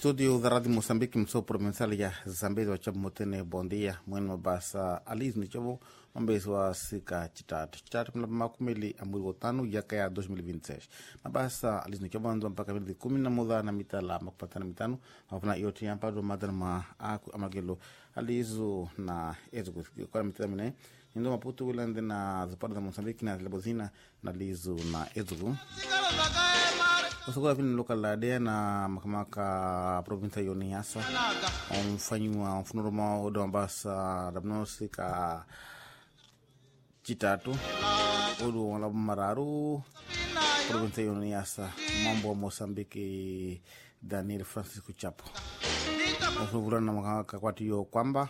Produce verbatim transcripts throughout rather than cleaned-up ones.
estúdio da Rádio Moçambique, msou provincial ya Zambezi wa chabu motene bondia mwenu mabasa alizi ni chabu mambezi wa sika chitatu chitatu kuna makumili amuri wotanu yaka ya dois mil e vinte e seis mabasa alizi ni chabu anzo mpaka milzi kumi na muda na mitala makupatana mitano mafuna yoti ya mpado madana ma aku amagelo alizu na ezu kwa mitala mine Indo Maputo wilande na zapado da Moçambique na Lebozina na lizu na ezu Usukuwa vini local ladea na makamaka provinsa yoni yasa Mfanyiwa mfunuruma odo wambasa dabnosi ka chitatu Odo walabu mararu provinsa yoni yasa Mambo wa Moçambique Daniel Francisco Chapo Usukuwa na makamaka kwati yo kwamba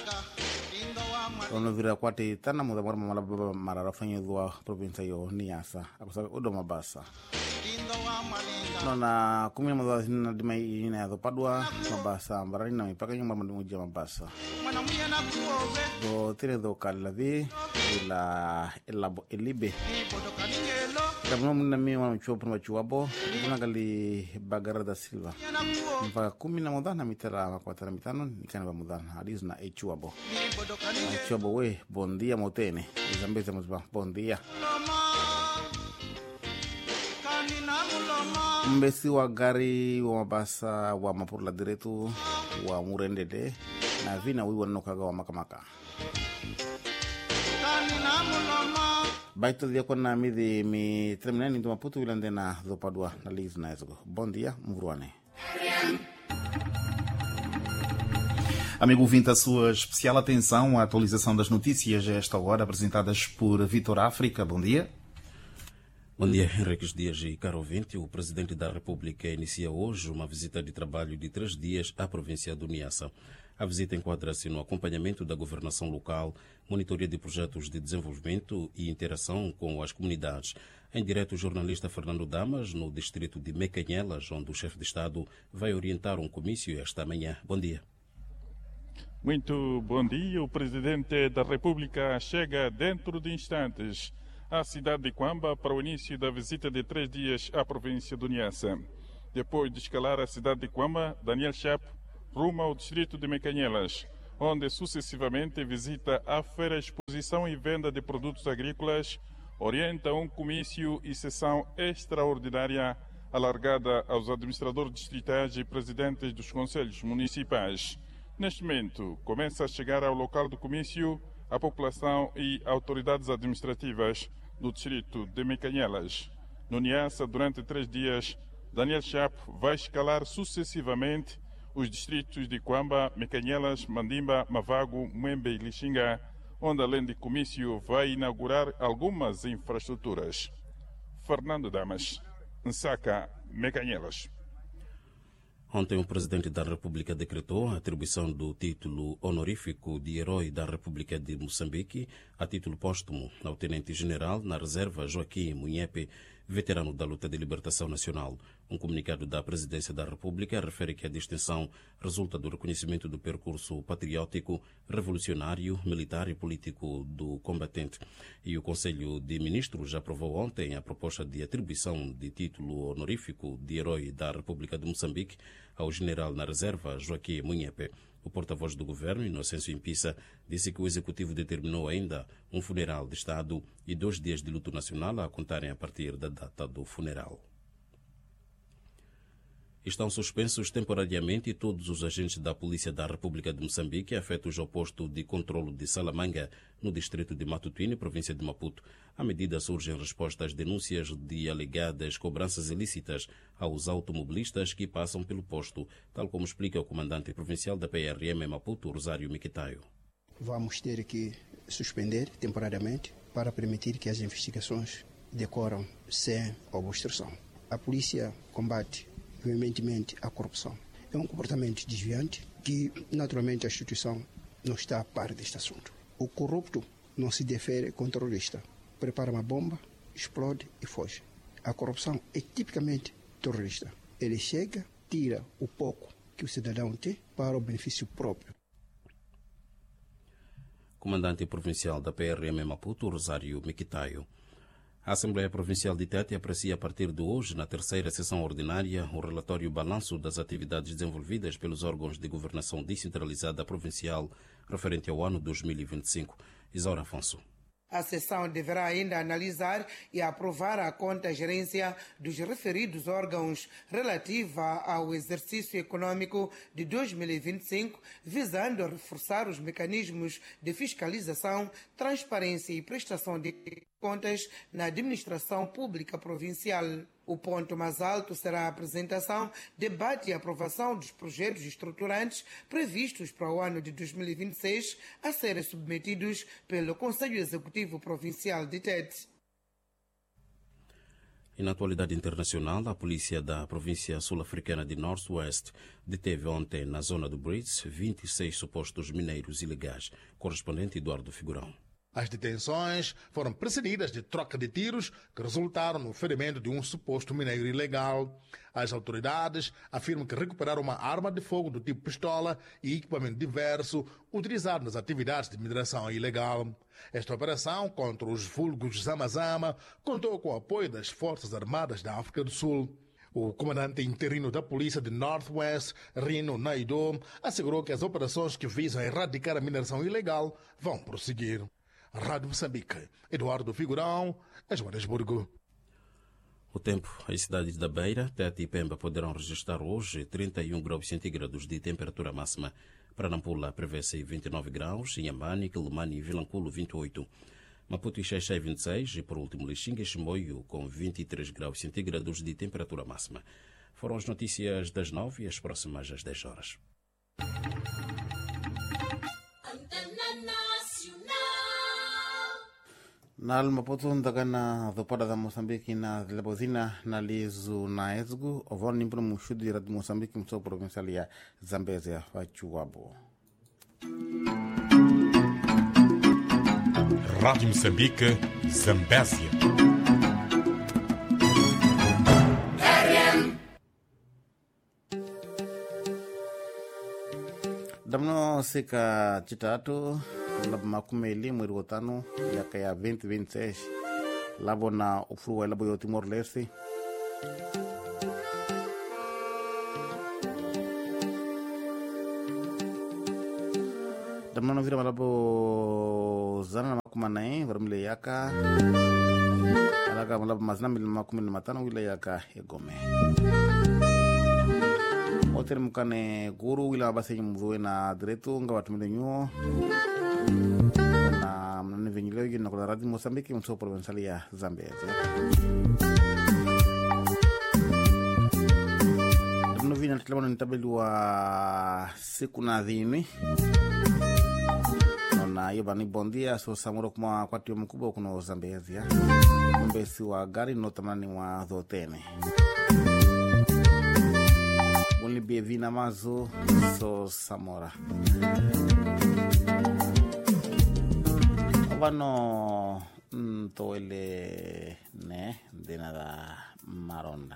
Ono vira kwati tana muda mwara mwala mararu Fanyidwa provinsa yoni yasa Akusaka odo mabasa Nona kumi mwa zina dima ina ya dopadwa mabasa mbarani na mipaka nyumba mwanduja mabasa do tire do kalavi ila elabo elibe Kabno muna mi wana mchuwa puna chuwabo Kuna gali Bagara da Silva Mpaka kumi na mwadana mitara makwatana mitano Nikani ba mwadana Alizu na echuwabo Echuwabo we bondia motene Zambeze mzba bondia Mbesi wa gari wa mabasa wa mapurla diretu wa murendede na vina wiwa nokaga wa makamaka Baito dia kona midi mi terminani ndo Maputo wilande na dopadwa na lizu na ezogo Bom dia, mvruane Amigo ouvinte, a sua especial atenção à atualização das notícias a esta hora apresentadas por Vitor África. Bom dia. Bom dia, Henriques Dias e caro ouvinte. O Presidente da República inicia hoje uma visita de trabalho de três dias à província do Niassa. A visita enquadra-se no acompanhamento da governação local, monitoria de projetos de desenvolvimento e interação com as comunidades. Em direto, o jornalista Fernando Damas, no distrito de Mecanhelas, onde o chefe de Estado vai orientar um comício esta manhã. Bom dia. Muito bom dia. O Presidente da República chega dentro de instantes à cidade de Quamba para o início da visita de três dias à província do Niassa. Depois de escalar a cidade de Quamba, Daniel Chapo rumo ao distrito de Mecanhelas, onde sucessivamente visita a feira, exposição e venda de produtos agrícolas, orienta um comício e sessão extraordinária alargada aos administradores distritais e presidentes dos conselhos municipais. Neste momento, começa a chegar ao local do comício a população e autoridades administrativas do distrito de Mecanhelas. No Niassa, durante três dias, Daniel Chapo vai escalar sucessivamente os distritos de Quamba, Mecanhelas, Mandimba, Mavago, Mwembe e Lixinga, onde, além de comício, vai inaugurar algumas infraestruturas. Fernando Damas, Nsaka, Mecanhelas. Ontem, o Presidente da República decretou a atribuição do título honorífico de Herói da República de Moçambique a título póstumo ao Tenente-General na Reserva Joaquim Munhepe, veterano da luta de libertação nacional. Um comunicado da Presidência da República refere que a distinção resulta do reconhecimento do percurso patriótico, revolucionário, militar e político do combatente. E o Conselho de Ministros aprovou ontem a proposta de atribuição de título honorífico de Herói da República de Moçambique ao General na Reserva Joaquim Munhepe. O porta-voz do governo, Inocêncio Impissa, disse que o Executivo determinou ainda um funeral de Estado e dois dias de luto nacional a contarem a partir da data do funeral. Estão suspensos temporariamente todos os agentes da Polícia da República de Moçambique afetos ao posto de controlo de Salamanga, no distrito de Matutuine, província de Maputo. A medida surge em resposta às denúncias de alegadas cobranças ilícitas aos automobilistas que passam pelo posto, tal como explica o comandante provincial da P R M em Maputo, Rosário Miquitaio. Vamos ter que suspender temporariamente para permitir que as investigações decorram sem obstrução. A polícia combate veementemente a corrupção. É um comportamento desviante que, naturalmente, a instituição não está a par deste assunto. O corrupto não se defere com o terrorista. Prepara uma bomba, explode e foge. A corrupção é tipicamente terrorista. Ele chega, tira o pouco que o cidadão tem para o benefício próprio. Comandante provincial da P R M em Maputo, Rosário Miquitaio. A Assembleia Provincial de Tete aprecia a partir de hoje, na terceira sessão ordinária, o relatório balanço das atividades desenvolvidas pelos órgãos de governação descentralizada provincial referente ao ano dois mil e vinte e cinco. Isaura Afonso. A sessão deverá ainda analisar e aprovar a conta-gerência dos referidos órgãos relativa ao exercício econômico de dois mil e vinte e cinco, visando reforçar os mecanismos de fiscalização, transparência e prestação de contas na administração pública provincial. O ponto mais alto será a apresentação, debate e aprovação dos projetos estruturantes previstos para o ano de dois mil e vinte e seis, a serem submetidos pelo Conselho Executivo Provincial de Tete. E na atualidade internacional, a polícia da província sul-africana de Northwest deteve ontem, na zona do Brits, vinte e seis supostos mineiros ilegais. Correspondente Eduardo Figurão. As detenções foram precedidas de troca de tiros que resultaram no ferimento de um suposto mineiro ilegal. As autoridades afirmam que recuperaram uma arma de fogo do tipo pistola e equipamento diverso utilizado nas atividades de mineração ilegal. Esta operação contra os vulgos Zama-Zama contou com o apoio das Forças Armadas da África do Sul. O comandante interino da polícia de Northwest, Rino Naido, assegurou que as operações que visam erradicar a mineração ilegal vão prosseguir. Rádio Moçambique, Eduardo Figurão, Joanesburgo. O tempo, as cidades da Beira, Tete e Pemba poderão registrar hoje trinta e um graus centígrados de temperatura máxima. Para Nampula prevê-se vinte e nove graus, Inhambane, Quelimane e Vilanculo vinte e oito. Maputo e Xai-Xai vinte e seis e por último Lixinga e Chimoio com vinte e três graus centígrados de temperatura máxima. Foram as notícias das nove e as próximas às dez horas. Na Maputo ndagana dhopada da Moçambique na Lebozina na Lizu na Ezgu ovon nimpro mushudu ya Rádio Moçambique mso provincial ya Zambezia Fachuabo. Rádio Moçambique, Zambésia. Damno sika chitatu labo makumeli mwezi wa tano yaka ya vinte vinte e seis labo na ufurua labo ya Timor Leste damno vira labo zana na makumanae varamile yaka alaka labo mazna mil makumeli matano wile yaka egome otere mukane guru wila base mvuwe na direto nga watu milenyo na mnane venyileo yu na kula Rádio Moçambique mso provincial ya Zambezia. Mno vina tilabono nitabeli wa siku na dhini na yoba ni bondia so samuro kuma kwa tiyo mkubwa kuno Zambezia mbesi wa gari no tamani wa dhotene Only be vina mazo so samora Wano ntoele ne de nada maronda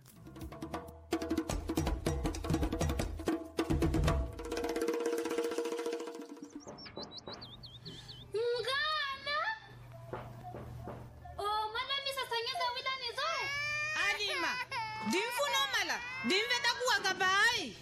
Mgana Oh mala misa sanyeza wila nizo Alima Dimfuno mala Dimveta kuwa kabai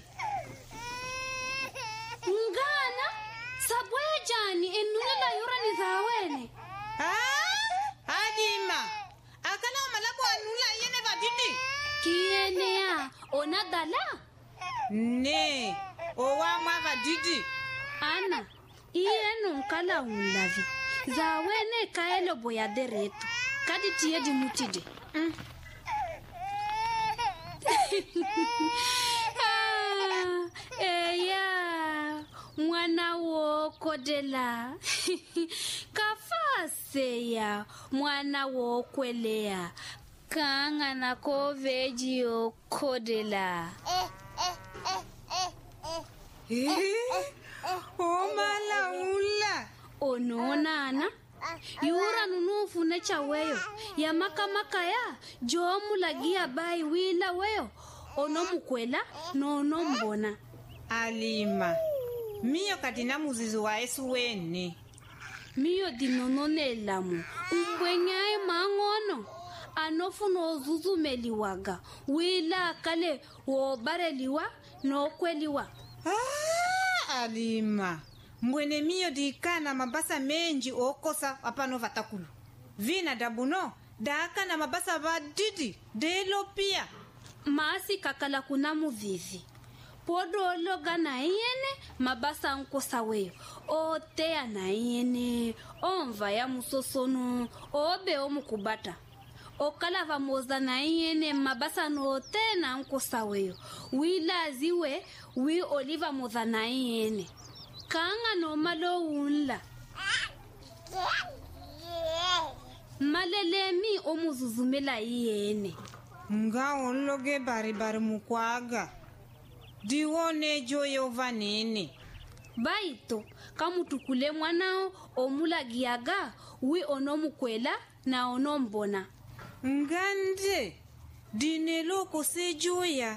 Mgana Sabwe jani enune la yura ni zawene. Ah? Adima. Akala malabu anula yene vadidi. Kiene ya. Ona dala? Ne. Owa mwa vadidi. Ana. Iye nunkala unlavi. Zawene kaelo boyade retu. Kadi tiye di mutide. Mm. ah, eya. Mwana wo kodela kafaseya mwana wo kwelea kanga na koveji o kodela eh o mala ula ononana yura nunufu necha weyo ya maka maka ya jomu lagia bai wila weyo ono mukwela no ono mbona Alima Miyo katina muzizi wa esu wene. miyo dinononelamu umbwenyae mangono anofuno ozuzumeliwaga wila kale wobareliwa nokweliwa. Ah, Alima mbwene miyo dikana mabasa menji okosa apano vatakulu vina dabuno daka na mabasa vadidi delo pia maasi kakala kuna muvivi podo loga na yene mabasa nkosa weyo otea na yene onva ya musosono obe omukubata okala vamoza na yene mabasa no tena nkosa weyo wila ziwe wi oliva moza na yene kanga no malo unla malelemi omuzuzumela yene nga onloge bari bari mukwaga diwone joyo vanene baito kamutukule mwanao omulagiaga wi onomukwela na onombona ngande dinelo kosejoya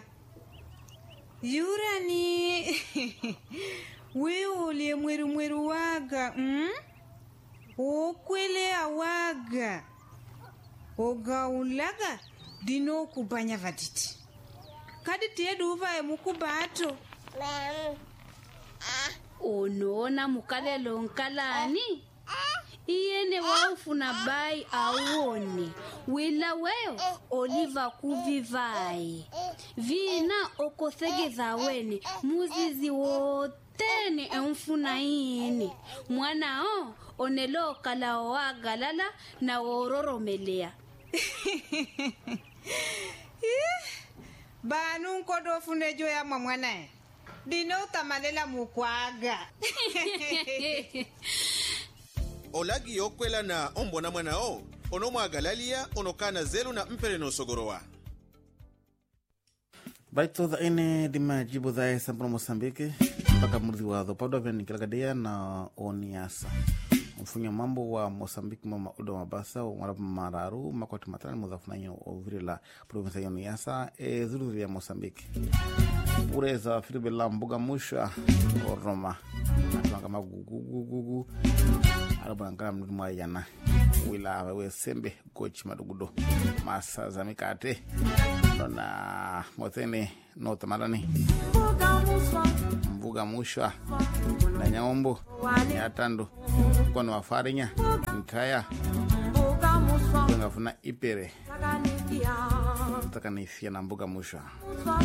yurani we ole mweru mweru waga mm? okwele awaga ogaulaga dino kubanya vaditi kadi tedu uva emukubato onona mukalelo nkalani iyene waufuna bai awone wila weyo oliva kuvivai vina okosegeza wene muzizi wotene emfuna iyene mwanao onelo kala wagalala na wororomelea. Banu nkodo funejo ya mamwanae dino tamalela mukwaga. Olagi yokwela na ombona mwanao onomwagalalia onokana zelu na mpere no sogorowa. Baito da ine di majibu da esa para Moçambique mpaka mudhi wa dhopadwa vya nikilagadia na oniasa mfunya mambo wa Moçambique mama udo mabasa wa marabu mararu makwati matrani mudhafuna nyo oviri la provinsa ya oniasa e zuru ya Moçambique ureza filibe la mbuga musha o Roma atwanga magugugugugu arabana ngala mnudi mwa yana wila we sembe gochi madugudo masa za mikate na motene no tamarani mbuga musha na nyombo ya tando kono wafarinya nkaya ngafuna ipere taka nifia na mbuga musha